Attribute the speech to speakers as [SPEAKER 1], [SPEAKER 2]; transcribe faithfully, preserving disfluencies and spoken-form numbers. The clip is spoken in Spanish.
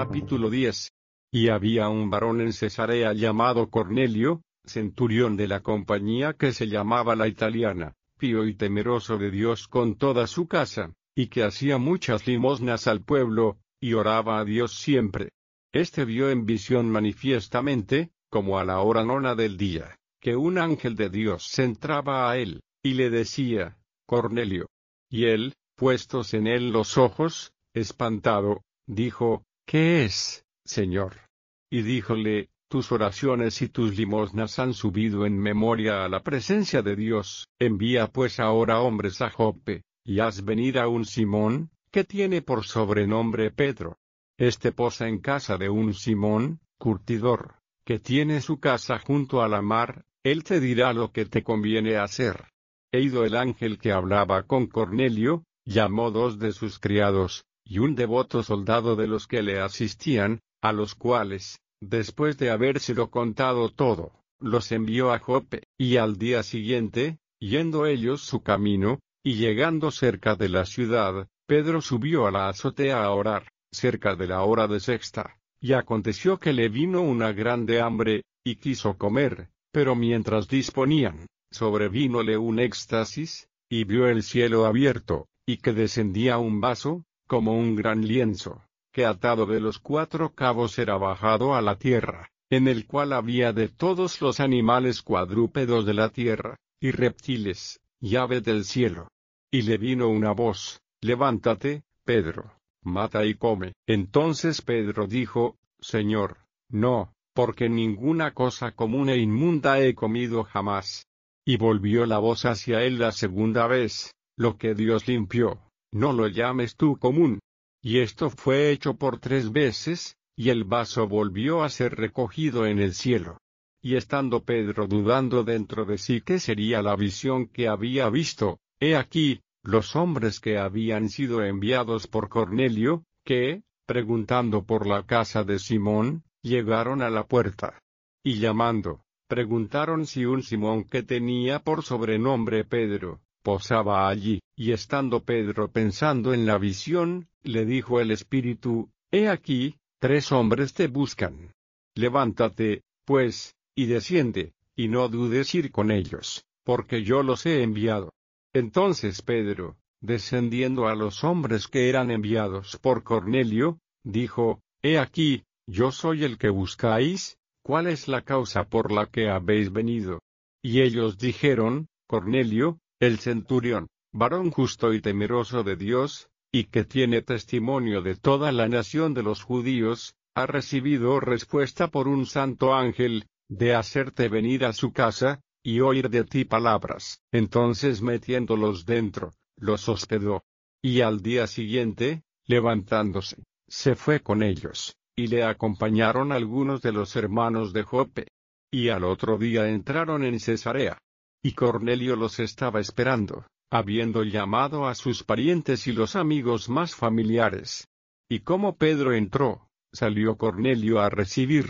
[SPEAKER 1] Capítulo diez. Y había un varón en Cesarea llamado Cornelio, centurión de la compañía que se llamaba La Italiana, pío y temeroso de Dios con toda su casa, y que hacía muchas limosnas al pueblo, y oraba a Dios siempre. Este vio en visión manifiestamente, como a la hora nona del día, que un ángel de Dios se entraba a él, y le decía: Cornelio. Y él, puestos en él los ojos, espantado, dijo: ¿Qué es, Señor? Y díjole: Tus oraciones y tus limosnas han subido en memoria a la presencia de Dios. Envía pues ahora hombres a Joppe, y haz venir a un Simón, que tiene por sobrenombre Pedro. Este posa en casa de un Simón, curtidor, que tiene su casa junto a la mar. Él te dirá lo que te conviene hacer. E ido el ángel que hablaba con Cornelio, llamó dos de sus criados, y un devoto soldado de los que le asistían, a los cuales, después de habérselo contado todo, los envió a Joppe. Y al día siguiente, yendo ellos su camino, y llegando cerca de la ciudad, Pedro subió a la azotea a orar, cerca de la hora de sexta. Y aconteció que le vino una grande hambre, y quiso comer, pero mientras disponían, sobrevínole un éxtasis, y vio el cielo abierto, y que descendía un vaso, como un gran lienzo, que atado de los cuatro cabos era bajado a la tierra, en el cual había de todos los animales cuadrúpedos de la tierra, y reptiles, y aves del cielo. Y le vino una voz: Levántate, Pedro, mata y come. Entonces Pedro dijo: Señor, no, porque ninguna cosa común e inmunda he comido jamás. Y volvió la voz hacia él la segunda vez: Lo que Dios limpió, no lo llames tú común. Y esto fue hecho por tres veces, y el vaso volvió a ser recogido en el cielo. Y estando Pedro dudando dentro de sí qué sería la visión que había visto, he aquí, los hombres que habían sido enviados por Cornelio, que, preguntando por la casa de Simón, llegaron a la puerta. Y llamando, preguntaron si un Simón que tenía por sobrenombre Pedro, posaba allí. Y estando Pedro pensando en la visión, le dijo el Espíritu: He aquí, tres hombres te buscan. Levántate, pues, y desciende, y no dudes ir con ellos, porque yo los he enviado. Entonces Pedro, descendiendo a los hombres que eran enviados por Cornelio, dijo: He aquí, yo soy el que buscáis. ¿Cuál es la causa por la que habéis venido? Y ellos dijeron: Cornelio, el centurión, varón justo y temeroso de Dios, y que tiene testimonio de toda la nación de los judíos, ha recibido respuesta por un santo ángel, de hacerte venir a su casa, y oír de ti palabras. Entonces metiéndolos dentro, los hospedó. Y al día siguiente, levantándose, se fue con ellos, y le acompañaron algunos de los hermanos de Joppe. Y al otro día entraron en Cesarea. Y Cornelio los estaba esperando, habiendo llamado a sus parientes y los amigos más familiares. Y como Pedro entró, salió Cornelio a recibir.